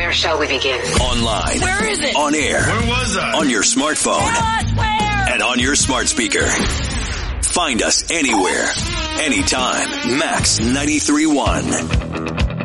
Where shall we begin? Online. Where is it? On air. Where was I? On your smartphone. Where? And on your smart speaker. Find us anywhere, anytime. Max 93.1.